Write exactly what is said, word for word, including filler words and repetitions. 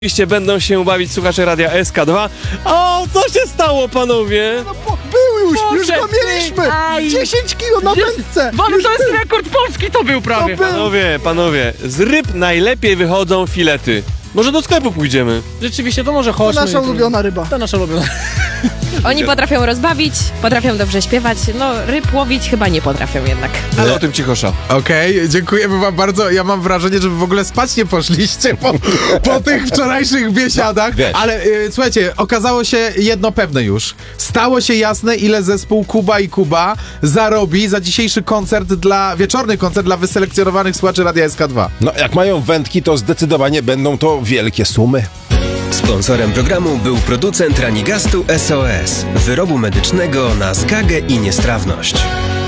Oczywiście będą się bawić słuchacze Radia S K dwa. O, co się stało, panowie? No bo był już, Boże, już go mieliśmy! aj. dziesięć kilo na wędce! Wam, Już to jest był. rekord Polski, to był prawie. To był. Panowie, panowie, z ryb najlepiej wychodzą filety. Może do sklepu pójdziemy? Rzeczywiście, to może To chodźmy. nasza ulubiona ryba. To nasza ulubiona. Oni potrafią rozbawić, potrafią dobrze śpiewać, no ryb łowić chyba nie potrafią jednak. Ale o tym cichosza. Okej, dziękujemy wam bardzo. Ja mam wrażenie, że wy w ogóle spać nie poszliście po, po tych wczorajszych biesiadach. Wiesz. Ale y, słuchajcie, okazało się jedno pewne już. Stało się jasne, ile zespół Kuba i Kuba zarobi za dzisiejszy koncert dla, wieczorny koncert dla wyselekcjonowanych słuchaczy Radia S K dwa. No, jak mają wędki, to zdecydowanie będą to wielkie sumy. Sponsorem programu był producent Ranigastu S O S, wyrobu medycznego na zgagę i niestrawność.